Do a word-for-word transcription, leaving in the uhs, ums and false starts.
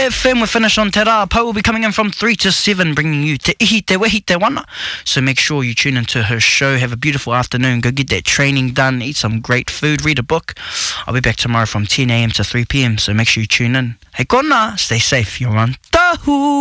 F M, we're finished on Te Rā. Po will be coming in from three to seven, bringing you Te Ihi Te Wehi Te Wana. So make sure you tune into her show. Have a beautiful afternoon. Go get that training done. Eat some great food. Read a book. I'll be back tomorrow from ten a m to three p m. So make sure you tune in. Hey, kona, stay safe. You're on Tahu.